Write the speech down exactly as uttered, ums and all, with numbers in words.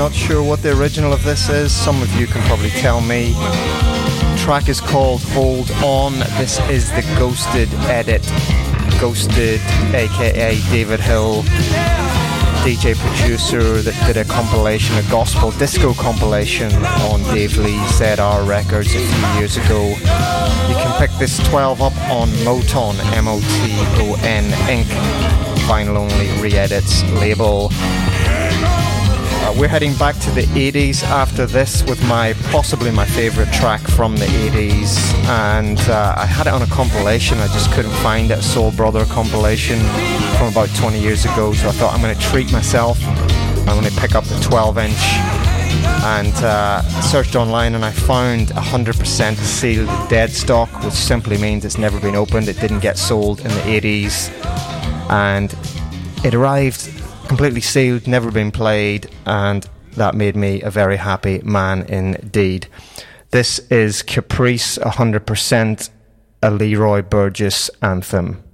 not sure what the original of this is. Some of you can probably tell me. The track is called Hold On. This is the Ghosted edit. Ghosted, aka David Hill, D J producer that did a compilation, a gospel disco compilation on Dave Lee's Z R Records a few years ago. You can pick this twelve up on Moton, M O T O N Incorporated, Vinyl Only Re-Edits label. Uh, we're heading back to the eighties after this with my possibly my favourite track from the eighties, and uh, I had it on a compilation. I just couldn't find it, a Soul Brother compilation from about twenty years ago, so I thought I'm going to treat myself. I'm going to pick up the twelve inch and uh, searched online, and I found one hundred percent sealed dead stock, which simply means it's never been opened. It didn't get sold in the eighties, and it arrived completely sealed, never been played, and that made me a very happy man indeed. This is Caprice, one hundred percent a Leroy Burgess anthem.